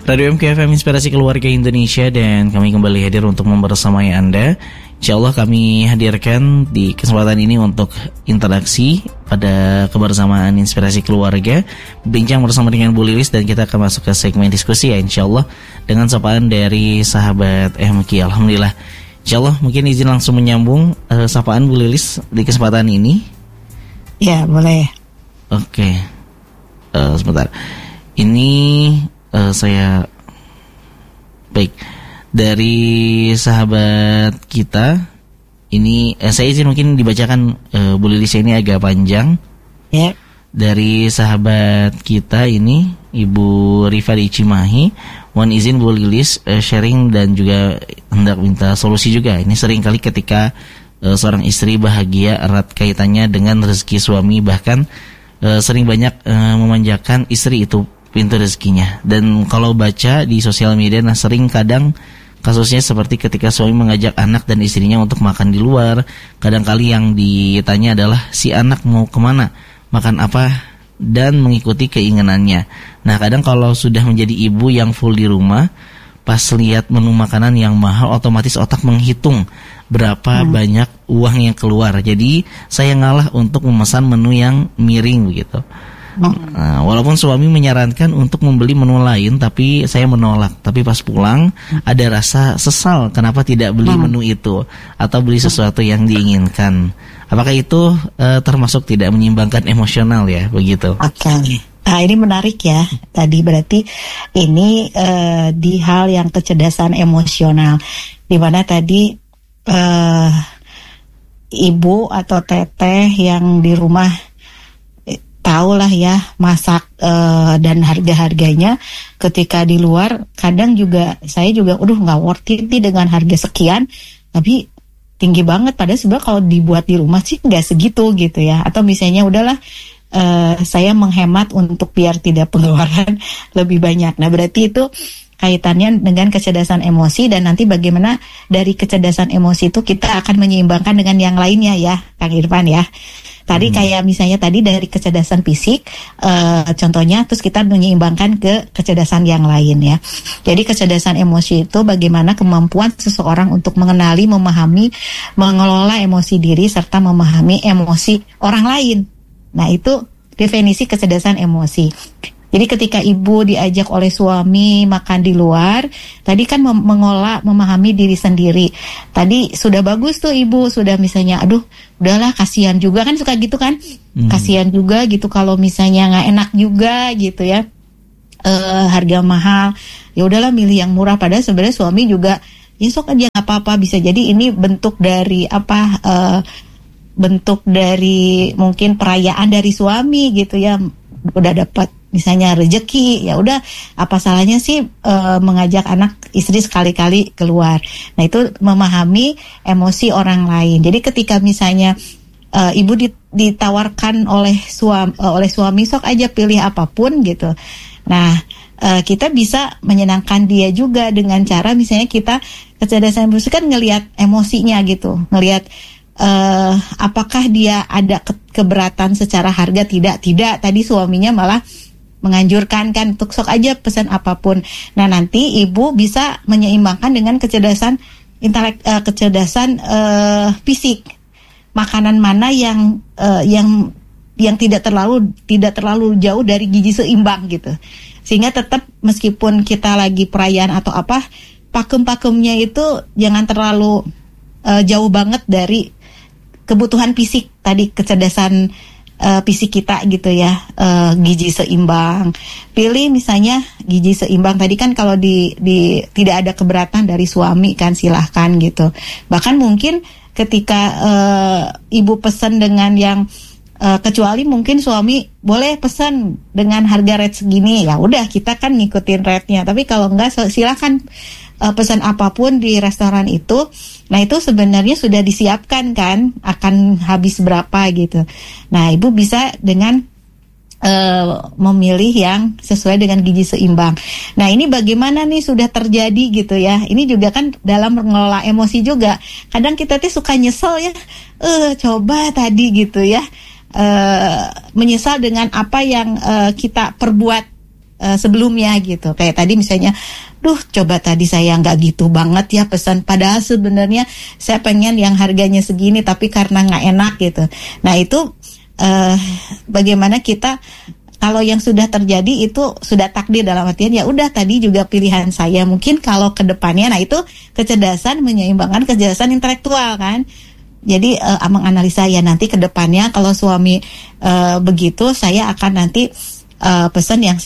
Radio MKFM Inspirasi Keluarga Indonesia, dan kami kembali hadir untuk membersamai Anda. Insyaallah kami hadirkan di kesempatan ini untuk interaksi pada kebersamaan Inspirasi Keluarga, bincang bersama dengan Bu Lilis, dan kita akan masuk ke segmen diskusi ya insyaallah dengan sapaan dari sahabat MK. Alhamdulillah. Insyaallah mungkin izin langsung menyambung sapaan Bu Lilis di kesempatan ini. Ya, boleh. Oke. Sebentar. Ini saya baik dari sahabat kita ini saya izin mungkin dibacakan Bu Lilis, ini agak panjang ya. Dari sahabat kita ini Ibu Rifa di Cimahi, mohon izin Bu Lilis sharing dan juga hendak minta solusi juga. Ini sering kali ketika seorang istri bahagia erat kaitannya dengan rezeki suami, bahkan sering banyak memanjakan istri itu pintu rezekinya. Dan kalau baca di sosial media, nah sering kadang kasusnya seperti ketika suami mengajak anak dan istrinya untuk makan di luar. Kadang-kali yang ditanya adalah si anak mau kemana, makan apa, dan mengikuti keinginannya. Nah kadang kalau sudah menjadi ibu yang full di rumah, pas lihat menu makanan yang mahal, otomatis otak menghitung berapa banyak uang yang keluar. Jadi saya ngalah untuk memesan menu yang miring begitu. Nah, walaupun suami menyarankan untuk membeli menu lain, tapi saya menolak. Tapi pas pulang ada rasa sesal kenapa tidak beli menu itu atau beli sesuatu yang diinginkan. Apakah itu termasuk tidak menyeimbangkan emosional ya, begitu? Oke. Nah, ini menarik ya. Tadi berarti ini di hal yang kecerdasan emosional, di mana tadi ibu atau teteh yang di rumah tahulah ya masak dan harga-harganya. Ketika di luar kadang juga saya juga nggak worth it nih dengan harga sekian, tapi tinggi banget. Padahal sebenarnya kalau dibuat di rumah sih nggak segitu gitu ya. Atau misalnya udahlah saya menghemat untuk biar tidak pengeluaran lebih banyak. Nah berarti itu kaitannya dengan kecerdasan emosi, dan nanti bagaimana dari kecerdasan emosi itu kita akan menyeimbangkan dengan yang lainnya ya Kang Irfan ya. Tadi kayak misalnya tadi dari kecerdasan fisik, contohnya, terus kita menyeimbangkan ke kecerdasan yang lain ya. Jadi kecerdasan emosi itu bagaimana kemampuan seseorang untuk mengenali, memahami, mengelola emosi diri, serta memahami emosi orang lain. Nah itu definisi kecerdasan emosi. Jadi ketika ibu diajak oleh suami makan di luar, tadi kan memahami diri sendiri. Tadi sudah bagus tuh ibu, sudah misalnya, aduh udahlah kasihan juga, kan suka gitu kan, kasihan juga gitu kalau misalnya nggak enak juga gitu ya, harga mahal, ya udahlah milih yang murah. Padahal sebenarnya suami juga, ya sok aja nggak apa-apa, bisa jadi ini bentuk dari bentuk dari mungkin perayaan dari suami gitu ya, udah dapat misalnya rezeki, ya udah apa salahnya sih mengajak anak istri sekali-kali keluar. Nah itu memahami emosi orang lain. Jadi ketika misalnya ibu ditawarkan oleh suami sok aja pilih apapun gitu. Nah kita bisa menyenangkan dia juga dengan cara misalnya kita kecerdasan emosi kan ngelihat emosinya gitu, ngelihat apakah dia ada keberatan secara harga, tidak. Tadi suaminya malah menganjurkan kan untuk sok aja pesan apapun. Nah nanti ibu bisa menyeimbangkan dengan kecerdasan kecerdasan fisik. Makanan mana yang tidak terlalu jauh dari gizi seimbang gitu. Sehingga tetap meskipun kita lagi perayaan atau apa, pakem-pakemnya itu jangan terlalu jauh banget dari kebutuhan fisik tadi, kecerdasan fisik kita gitu ya, gizi seimbang. Pilih misalnya gizi seimbang tadi kan, kalau di tidak ada keberatan dari suami kan silahkan gitu. Bahkan mungkin ketika ibu pesan dengan yang kecuali mungkin suami boleh pesan dengan harga rate segini, ya udah kita kan ngikutin rate-nya. Tapi kalau enggak silakan pesan apapun di restoran itu. Nah itu sebenarnya sudah disiapkan kan akan habis berapa gitu. Nah ibu bisa dengan memilih yang sesuai dengan gizi seimbang. Nah ini bagaimana nih sudah terjadi gitu ya. Ini juga kan dalam mengelola emosi juga. Kadang kita tuh suka nyesel ya, coba tadi gitu ya, menyesal dengan apa yang kita perbuat sebelumnya gitu. Kayak tadi misalnya, coba tadi saya nggak gitu banget ya pesan, padahal sebenarnya saya pengen yang harganya segini tapi karena nggak enak gitu. Nah itu bagaimana kita, kalau yang sudah terjadi itu sudah takdir, dalam artian ya udah tadi juga pilihan saya. Mungkin kalau ke depannya, nah itu kecerdasan menyeimbangkan kecerdasan intelektual kan. Jadi menganalisa ya nanti ke depannya kalau suami begitu, saya akan nanti pesan yang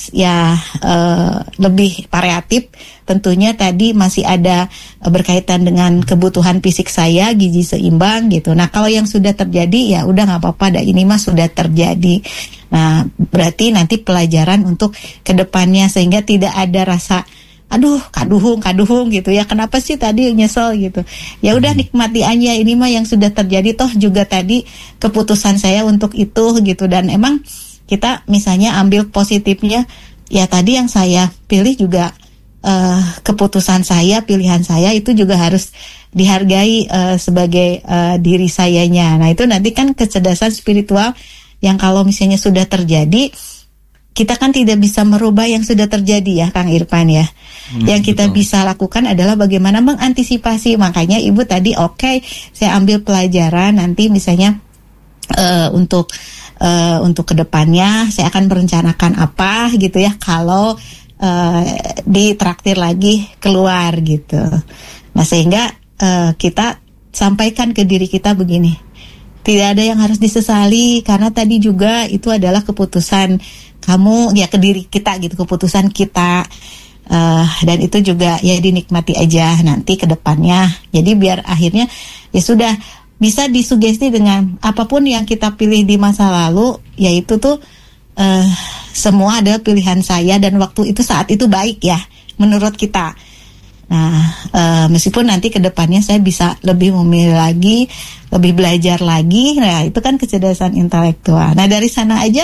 lebih variatif. Tentunya tadi masih ada berkaitan dengan kebutuhan fisik saya, gizi seimbang gitu. Nah kalau yang sudah terjadi ya udah nggak apa-apa, ini mah sudah terjadi. Nah berarti nanti pelajaran untuk kedepannya, sehingga tidak ada rasa kaduhung gitu ya, kenapa sih tadi nyesel gitu. Ya udah nikmati aja, ini mah yang sudah terjadi, toh juga tadi keputusan saya untuk itu gitu. Dan emang kita misalnya ambil positifnya, ya tadi yang saya pilih juga keputusan saya, pilihan saya itu juga harus dihargai sebagai diri sayanya. Nah itu nanti kan kecerdasan spiritual yang kalau misalnya sudah terjadi, kita kan tidak bisa merubah yang sudah terjadi ya Kang Irfan ya. Yang kita bisa lakukan adalah bagaimana mengantisipasi. Makanya Ibu tadi saya ambil pelajaran nanti misalnya untuk kedepannya saya akan merencanakan apa gitu ya kalau ditraktir lagi keluar gitu. Nah sehingga kita sampaikan ke diri kita begini, tidak ada yang harus disesali karena tadi juga itu adalah keputusan kamu ya, ke diri kita gitu, keputusan kita. Dan itu juga ya dinikmati aja nanti ke depannya. Jadi biar akhirnya ya sudah bisa disugesti dengan apapun yang kita pilih di masa lalu, yaitu tuh semua adalah pilihan saya dan waktu itu saat itu baik ya menurut kita. Nah meskipun nanti ke depannya saya bisa lebih memilih lagi, lebih belajar lagi, nah itu kan kecerdasan intelektual. Nah dari sana aja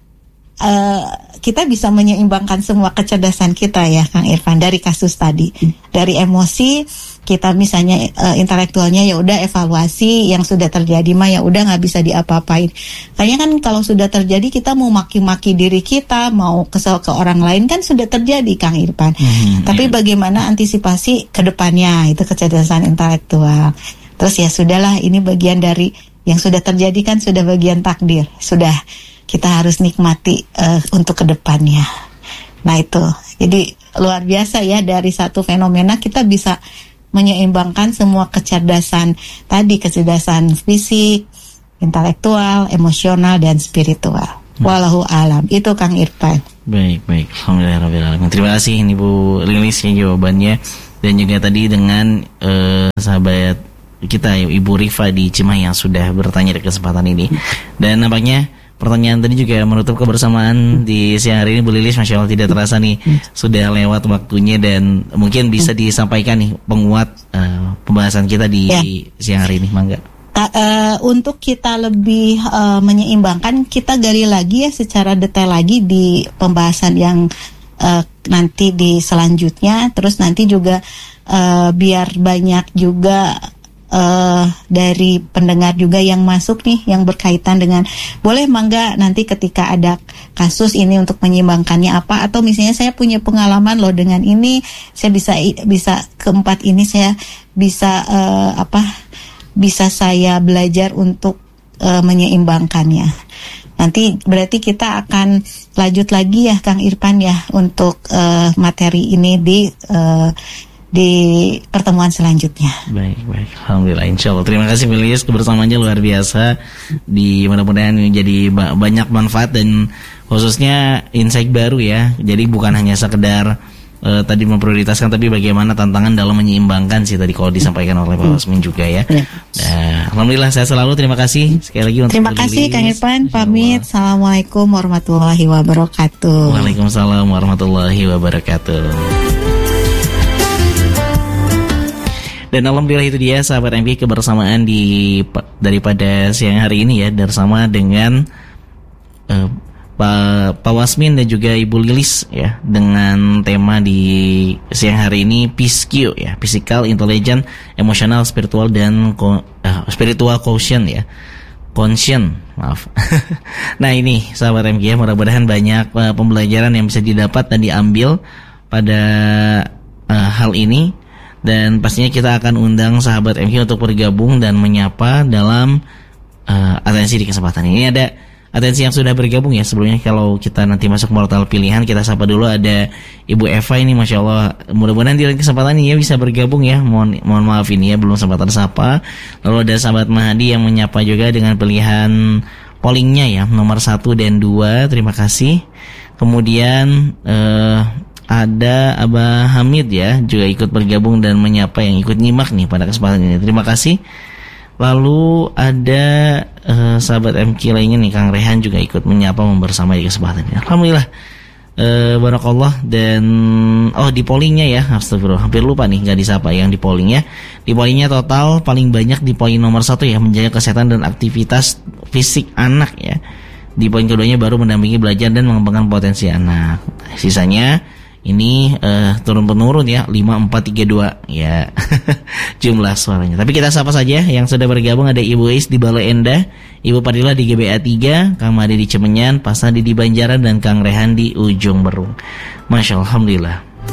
kita bisa menyeimbangkan semua kecerdasan kita ya Kang Irfan, dari kasus tadi. Dari emosi kita misalnya intelektualnya ya udah evaluasi yang sudah terjadi mah ya udah nggak bisa diapa-apain. Kayaknya kan kalau sudah terjadi kita mau maki-maki diri kita, mau kesel ke orang lain kan sudah terjadi Kang Irfan. Tapi bagaimana antisipasi ke depannya, itu kecerdasan intelektual. Terus ya sudahlah, ini bagian dari yang sudah terjadi kan, sudah bagian takdir. Sudah, kita harus nikmati untuk kedepannya. Nah itu, jadi luar biasa ya, dari satu fenomena kita bisa menyeimbangkan semua kecerdasan tadi, kecerdasan fisik, intelektual, emosional, dan spiritual. Wallahu alam. Itu Kang Irfan. Baik. Alhamdulillahirrahmanirrahim. Terima kasih Ibu Lilis ya jawabannya, dan juga tadi dengan sahabat kita Ibu Rifa di Cimahi yang sudah bertanya di kesempatan ini. Dan nampaknya pertanyaan tadi juga menutup kebersamaan di siang hari ini Bu Lilis. Masya Allah tidak terasa nih sudah lewat waktunya, dan mungkin bisa disampaikan nih penguat pembahasan kita di siang hari ini, mangga. Untuk kita lebih menyeimbangkan, kita gali lagi ya secara detail lagi di pembahasan yang nanti di selanjutnya. Terus nanti juga biar banyak juga dari pendengar juga yang masuk nih, yang berkaitan dengan, boleh mangga nanti ketika ada kasus ini untuk menyeimbangkannya apa, atau misalnya saya punya pengalaman loh dengan ini, saya bisa keempat ini saya bisa bisa saya belajar untuk menyeimbangkannya. Nanti berarti kita akan lanjut lagi ya Kang Irfan ya untuk materi ini di pertemuan selanjutnya. Baik. Alhamdulillah, insya Allah. Terima kasih Lilis, kebersamaannya luar biasa. Mudah-mudahan menjadi banyak manfaat dan khususnya insight baru ya. Jadi bukan hanya sekedar tadi memprioritaskan, tapi bagaimana tantangan dalam menyeimbangkan sih tadi kalau disampaikan oleh Pak Wasmin juga ya. Alhamdulillah, saya selalu terima kasih sekali lagi untuk terima kasih Kang Irfan. Pamit. Assalamualaikum warahmatullahi wabarakatuh. Waalaikumsalam warahmatullahi wabarakatuh. Dan alhamdulillah itu dia sahabat MP kebersamaan daripada siang hari ini ya, bersama dengan Pak Wasmin dan juga Ibu Lilis ya, dengan tema di siang hari ini PISQ ya, Physical, Intelligent, Emotional, Spiritual, dan Spiritual Quotient ya, Conscient. maaf. Nah ini sahabat MK, mudah-mudahan banyak pembelajaran yang bisa didapat dan diambil pada hal ini. Dan pastinya kita akan undang sahabat MK untuk bergabung dan menyapa dalam atensi di kesempatan ini. Ada atensi yang sudah bergabung ya. Sebelumnya kalau kita nanti masuk mortal pilihan, kita sapa dulu. Ada Ibu Eva ini, Masya Allah, mudah-mudahan di kesempatan ini ya bisa bergabung ya. Mohon maaf ini ya, belum sempat tersapa. Lalu ada sahabat Mahdi yang menyapa juga dengan pilihan pollingnya ya, nomor 1 dan 2. Terima kasih. Kemudian ada Abah Hamid ya, juga ikut bergabung dan menyapa yang ikut nyimak nih pada kesempatan ini. Terima kasih. Lalu ada sahabat MK lainnya nih, Kang Rehan juga ikut menyapa membersama di kesempatan ini. Alhamdulillah, barakallah. Dan di pollingnya ya, astagfirullah, hampir lupa nih nggak disapa yang di polling ya. Di pollingnya total paling banyak di poin nomor 1 ya, menjaga kesehatan dan aktivitas fisik anak ya. Di poin keduanya baru mendampingi belajar dan mengembangkan potensi anak. Sisanya ini turun-menurun ya, 5, 4, 3, 2 ya jumlah suaranya. Tapi kita sapa saja yang sudah bergabung. Ada Ibu Is di Balai Endah, Ibu Padilla di GBA 3, Kang Made di Cemenyan, Pak Sadi di Banjaran, dan Kang Rehan di Ujung Berung. Masya Allah, alhamdulillah.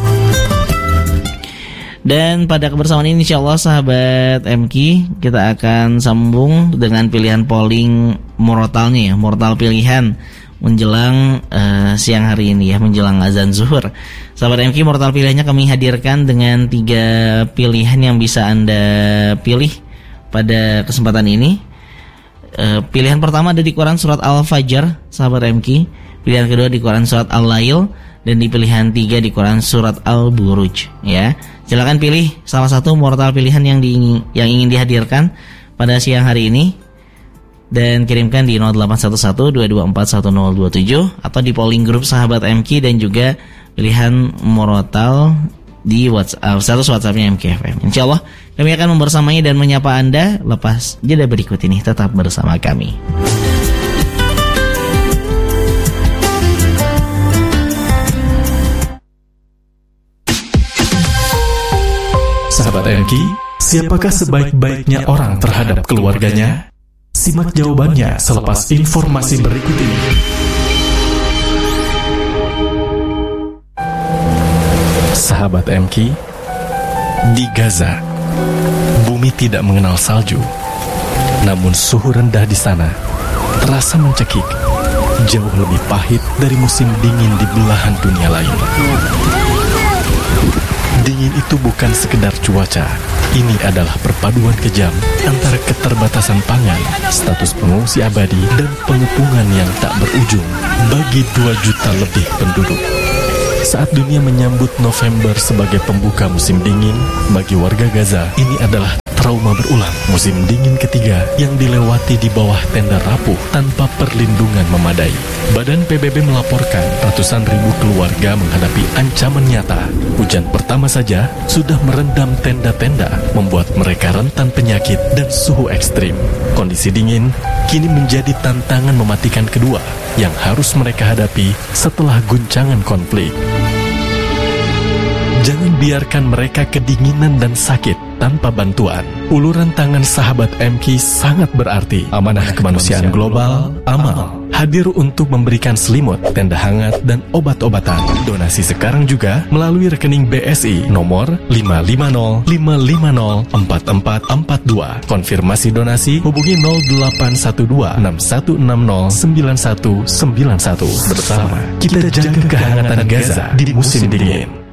Dan pada kebersamaan ini insyaallah sahabat MK, kita akan sambung dengan pilihan polling mortalnya ya, mortal pilihan menjelang siang hari ini ya, menjelang azan zuhur. Sahabat MK, mortal pilihannya kami hadirkan dengan 3 pilihan yang bisa Anda pilih pada kesempatan ini. Pilihan pertama ada di Quran surat Al-Fajr, sahabat MK. Pilihan kedua di Quran surat Al-Lail, dan di pilihan 3 di Quran surat Al-Buruj ya. Silakan pilih salah satu mortal pilihan yang ingin dihadirkan pada siang hari ini dan kirimkan di 0811-224-1027 atau di polling grup sahabat MK, dan juga pilihan mortal di WhatsApp, status WhatsAppnya MKFM. Insyaallah kami akan membersamai dan menyapa Anda lepas jeda berikut ini. Tetap bersama kami. Sahabat MK, siapakah sebaik-baiknya orang terhadap keluarganya? Simak jawabannya selepas informasi berikut ini. Sahabat MK, di Gaza, bumi tidak mengenal salju. Namun suhu rendah di sana terasa mencekik, jauh lebih pahit dari musim dingin di belahan dunia lain. Dingin itu bukan sekedar cuaca. Ini adalah perpaduan kejam antara keterbatasan pangan, status pengungsi abadi, dan pengepungan yang tak berujung bagi 2 juta lebih penduduk. Saat dunia menyambut November sebagai pembuka musim dingin, bagi warga Gaza ini adalah trauma berulang. Musim dingin ketiga yang dilewati di bawah tenda rapuh tanpa perlindungan memadai. Badan PBB melaporkan ratusan ribu keluarga menghadapi ancaman nyata. Hujan pertama saja sudah merendam tenda-tenda, membuat mereka rentan penyakit dan suhu ekstrim. Kondisi dingin kini menjadi tantangan mematikan kedua yang harus mereka hadapi setelah guncangan konflik. Jangan biarkan mereka kedinginan dan sakit tanpa bantuan. Uluran tangan sahabat MK sangat berarti. Amanah Kemanusiaan Global, AMAL, hadir untuk memberikan selimut, tenda hangat, dan obat-obatan. Donasi sekarang juga melalui rekening BSI nomor 550-550-4442. Konfirmasi donasi hubungi 0812-6160-9191. Bersama kita jaga kehangatan Gaza di musim dingin.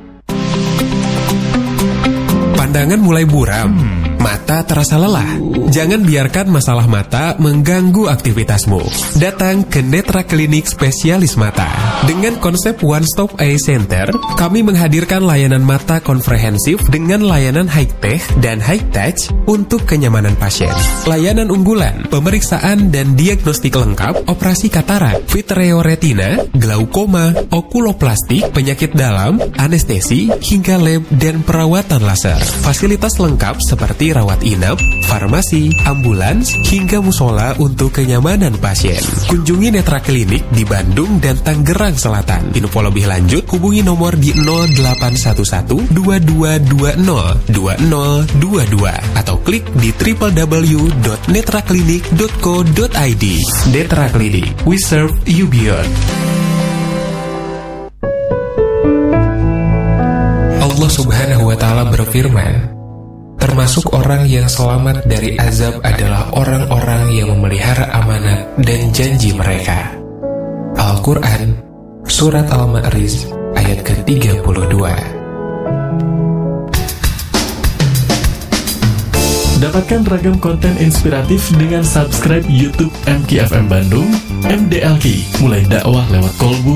Pandangan mulai buram, mata terasa lelah. Jangan biarkan masalah mata mengganggu aktivitasmu. Datang ke Netra Klinik Spesialis Mata. Dengan konsep One Stop Eye Center, kami menghadirkan layanan mata komprehensif dengan layanan high-tech dan high-touch untuk kenyamanan pasien. Layanan unggulan, pemeriksaan dan diagnostik lengkap, operasi katarak, vitreoretina, glaukoma, okuloplastik, penyakit dalam, anestesi, hingga lab dan perawatan laser. Fasilitas lengkap seperti rawat inap, farmasi, ambulans, hingga musola untuk kenyamanan pasien. Kunjungi Netra Klinik di Bandung dan Tangerang Malang Selatan. Info lebih lanjut hubungi nomor di 0811 2220 2022 atau klik di www.netraklinik.co.id. Netra Klinik, we serve you beyond. Allah Subhanahu wa Ta'ala berfirman, termasuk orang yang selamat dari azab adalah orang-orang yang memelihara amanat dan janji mereka. Al-Quran, Surat Al-Ma'arij, ayat ke-32. Dapatkan ragam konten inspiratif dengan subscribe YouTube MKFM Bandung, MDLK, mulai dakwah lewat kolbu